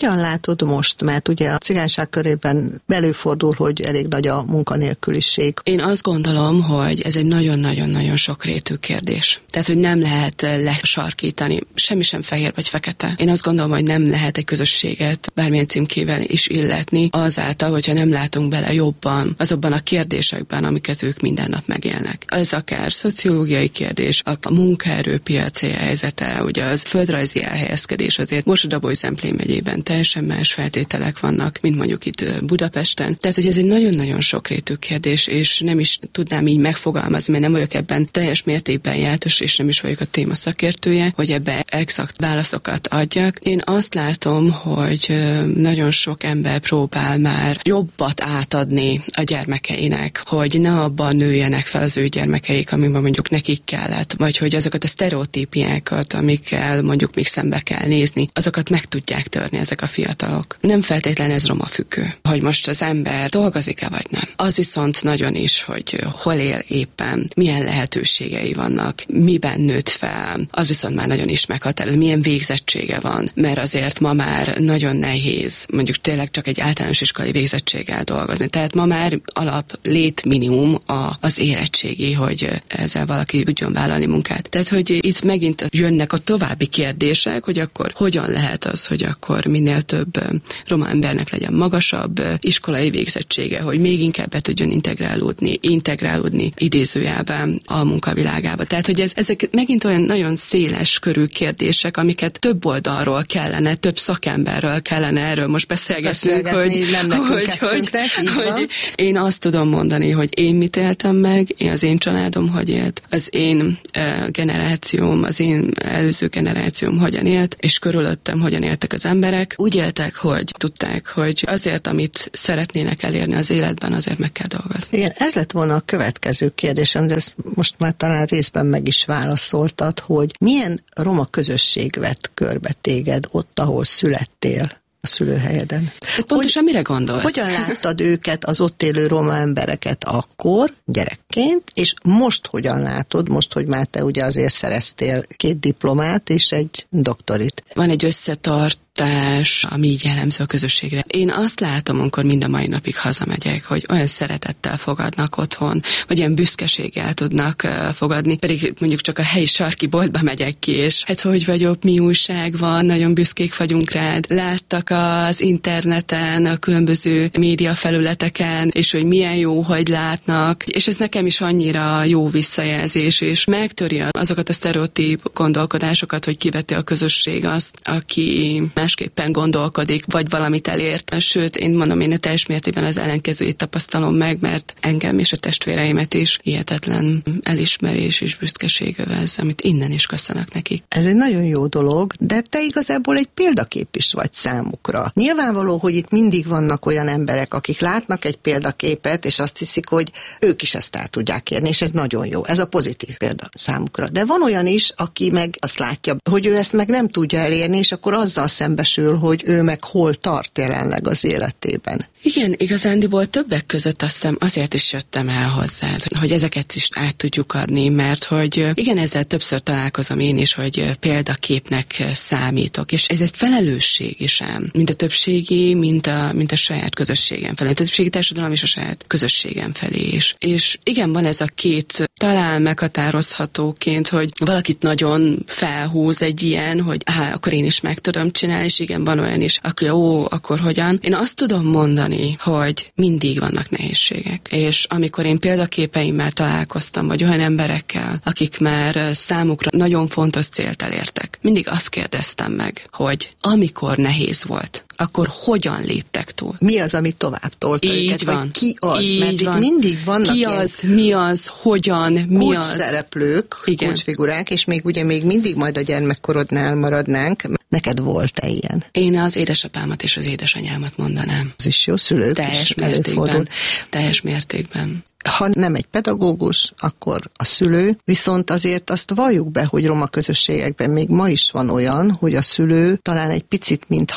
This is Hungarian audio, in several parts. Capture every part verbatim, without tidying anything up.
Hogyan látod most, mert ugye a cigányság körében előfordul, hogy elég nagy a munkanélküliség. Én azt gondolom, hogy ez egy nagyon-nagyon-nagyon sokrétű kérdés. Tehát, hogy nem lehet lesarkítani, semmi sem fehér vagy fekete. Én azt gondolom, hogy nem lehet egy közösséget bármilyen címkével is illetni, azáltal, hogyha nem látunk bele jobban azokban a kérdésekben, amiket ők minden nap megélnek. Ez akár szociológiai kérdés, a munkaerőpiaci helyzete, ugye az földrajzi elhelyezkedés, azért Mosonabói-Zemplén megyében teljesen más feltételek vannak, mint mondjuk itt Budapesten. Tehát, hogy ez egy nagyon-nagyon sokrétű kérdés, és nem is tudnám így megfogalmazni, mert nem vagyok ebben teljes mértékben jártas, és nem is vagyok a téma szakértője, hogy ebbe exakt válaszokat adjak. Én azt látom, hogy nagyon sok ember próbál már jobbat átadni a gyermekeinek, hogy ne abban nőjenek fel az ő gyermekeik, amiben mondjuk nekik kellett, vagy hogy azokat a sztereotípiákat, amikkel mondjuk még szembe kell nézni, azokat meg tudják törni ezek a fiatalok. Nem feltétlenül ez roma függő, hogy most az ember dolgozik-e vagy nem. Az viszont nagyon is, hogy hol él éppen, milyen lehetőségei vannak, miben nőtt fel, az viszont már nagyon is meghatározó, milyen végzettsége van, mert azért ma már nagyon nehéz, mondjuk tényleg csak egy általános iskolai végzettséggel dolgozni. Tehát ma már alap létminimum a, az érettségi, hogy ezzel valaki tudjon vállalni munkát. Tehát, hogy itt megint jönnek a további kérdések, hogy akkor hogyan lehet az, hogy akkor minél több roma embernek legyen magasabb iskolai végzettsége, hogy még inkább be tudjon integrálódni, integrálódni idézőjelben a munkavilágába. Tehát, hogy ez, ezek megint olyan nagyon széles körű kérdések, amiket több oldalról kellene, több szakemberről kellene erről most beszélgetnünk, hogy, nem hogy, hogy, hogy én azt tudom mondani, hogy én mit éltem meg, az én családom hogy élt, az én uh, generációm, az én előző generációm hogyan élt, és körülöttem hogyan éltek az emberek. Úgy éltek, hogy tudták, hogy azért, amit szeretnének elérni az életben, azért meg kell dolgozni. Igen, ez lett volna a következő kérdésem, de ezt most már talán részben meg is válaszoltad, hogy milyen roma közösség vett körbe téged ott, ahol születtél? A szülőhelyeden. Pontosan hogy, mire gondolsz? Hogyan láttad őket, az ott élő roma embereket akkor, gyerekként, és most hogyan látod, most, hogy már te ugye azért szereztél két diplomát és egy doktorit? Van egy összetart ami így jellemző a közösségre. Én azt látom, amikor mind a mai napig hazamegyek, hogy olyan szeretettel fogadnak otthon, vagy ilyen büszkeséggel tudnak fogadni, pedig mondjuk csak a helyi sarki boltba megyek ki, és hát hogy vagyok, mi újság van, nagyon büszkék vagyunk rád. Láttak az interneten, a különböző média felületeken, és hogy milyen jó, hogy látnak, és ez nekem is annyira jó visszajelzés, és megtöri azokat a sztereotíp gondolkodásokat, hogy kiveti a közösség azt, aki másképpen gondolkodik, vagy valamit elért. Sőt, én mondom, én a teljes mértékben az ellenkezőjét tapasztalom meg, mert engem és a testvéreimet is hihetetlen elismerés és büszkeség övez, amit innen is köszönök nekik. Ez egy nagyon jó dolog, de te igazából egy példakép is vagy számukra. Nyilvánvaló, hogy itt mindig vannak olyan emberek, akik látnak egy példaképet, és azt hiszik, hogy ők is ezt el tudják érni, és ez nagyon jó. Ez a pozitív példa számukra. De van olyan is, aki meg azt látja, hogy ő ezt meg nem tudja elérni, és akkor azzal szembesül, hogy ő meg hol tart jelenleg az életében. Igen, igazándiból többek között azt hiszem azért is jöttem el hozzá, hogy ezeket is át tudjuk adni, mert hogy igen, ezzel többször találkozom én is, hogy példaképnek számítok, és ez egy felelősség is ám, mint a többségi, mint a, mint a saját közösségem felé, a többségi társadalom és a saját közösségem felé is. És igen, van ez a két talán meghatározhatóként, hogy valakit nagyon felhúz egy ilyen, hogy á, akkor én is meg tudom csinálni, és igen, van olyan is, akkor jó, akkor hogyan. Én azt tudom mondani, hogy mindig vannak nehézségek. És amikor én példaképeimmel találkoztam, vagy olyan emberekkel, akik már számukra nagyon fontos célt elértek, mindig azt kérdeztem meg, hogy amikor nehéz volt, akkor hogyan léptek túl? Mi az, ami tovább tolta így őket? Van. Vagy ki az? Így Mert van. itt mindig vannak ki az, mi az, hogyan, mi az. Kulcsszereplők, kulcsfigurák, és még ugye még mindig majd a gyermekkorodnál maradnánk. Neked volt-e ilyen? Én az édesapámat és az édesanyámat mondanám. Ez is jó, szülők teljes is mértékben. előfordul. Teljes mértékben. Ha nem egy pedagógus, akkor a szülő, viszont azért azt valljuk be, hogy roma közösségekben még ma is van olyan, hogy a szülő talán egy picit, mintha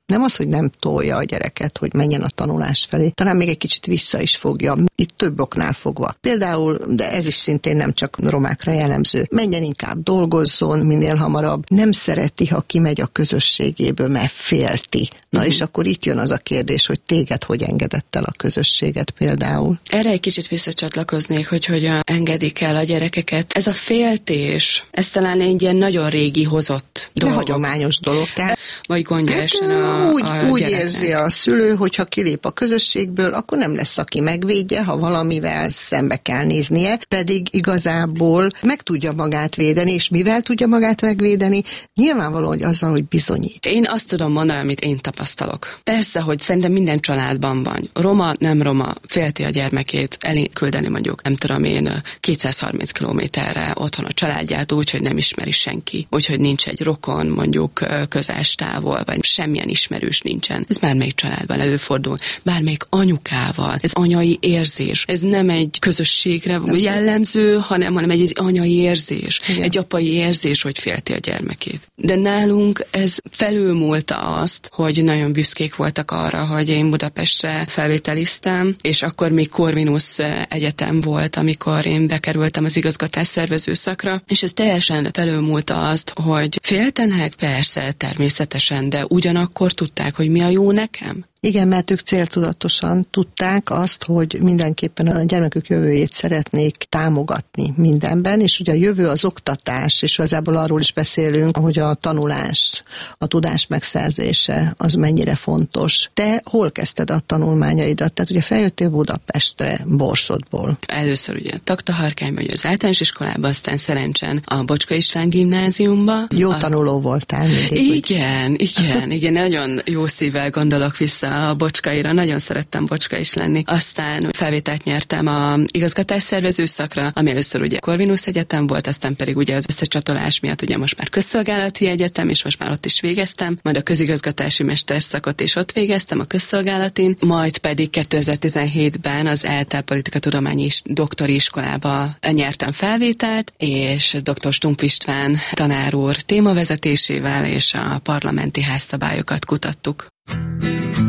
Nem az, hogy nem tolja a gyereket, hogy menjen a tanulás felé, talán még egy kicsit vissza is fogja, itt több oknál fogva. Például, de ez is szintén nem csak romákra jellemző, menjen inkább dolgozzon minél hamarabb, nem szereti, ha kimegy a közösségéből, mert félti. Na mm. és akkor itt jön az a kérdés, hogy téged hogy engedett el a közösséget például. Erre egy kicsit visszacsatlakoznék, hogy hogyan engedik el a gyerekeket. Ez a féltés, ez talán egy ilyen nagyon régi hozott de dolog. hagyományos dolog. Tehát, vagy gondja hát, esen a, úgy, a úgy gyereknek. érzi a szülő, hogyha kilép a közösségből, akkor nem lesz, aki megvédje, ha valamivel szembe kell néznie, pedig igazából meg tudja magát védeni, és mivel tudja magát megvédeni? Nyilvánvaló, hogy azzal, hogy bizonyít. Én azt tudom mondani, amit én tapasztalok. Persze, hogy szerintem minden családban van. Roma, nem roma, félti a gyermekét elküldeni mondjuk, nem tudom én, kétszázharminc kilométerre otthon a családját úgy, hogy nem ismeri senki. Úgyhogy nincs egy rokon, mondjuk közels távol, vagy semmilyen ismerős nincsen. Ez bármelyik családban előfordul, bármelyik anyukával. Ez anyai érzés. Ez nem egy közösségre jellemző, hanem, hanem egy, egy anyai érzés. Igen. Egy apai érzés, hogy félti a gyermekét. De nálunk ez felülmúlta azt, hogy nagyon büszkék voltak arra, hogy én Budapestre felvételiztem, és akkor még Corvinus Egyetem volt, amikor én bekerültem az igazgatás szervező szakra, és ez teljesen felülmúlta azt, hogy féltenek, persze, természetesen, de ugyanakkor tudták, hogy mi a jó nekem. Igen, mert ők céltudatosan tudták azt, hogy mindenképpen a gyermekük jövőjét szeretnék támogatni mindenben, és ugye a jövő az oktatás, és igazából arról is beszélünk, hogy a tanulás, a tudás megszerzése az mennyire fontos. Te hol kezdted a tanulmányaidat? Tehát ugye feljöttél Budapestre, Borsodból. Először ugye Taktaharkányban, ugye az általános iskolában, aztán szerencsen a Bocska István gimnáziumba. Jó a... tanuló voltál mindig. Igen, úgy. igen, igen, nagyon jó szívvel gondolok vissza a Bocskaira, nagyon szerettem Bocska is lenni. Aztán felvételt nyertem a igazgatásszervező szakra, ami először ugye Corvinus Egyetem volt, aztán pedig ugye az összecsatolás miatt ugye most már közszolgálati egyetem, és most már ott is végeztem, majd a közigazgatási mesterszakot is ott végeztem a közszolgálatin, majd pedig kétezer-tizenhétben az E L T E politikatudományi doktori iskolába nyertem felvételt, és dr. Stumpf István tanár úr témavezetésével és a parlamenti házszabályokat kutattuk.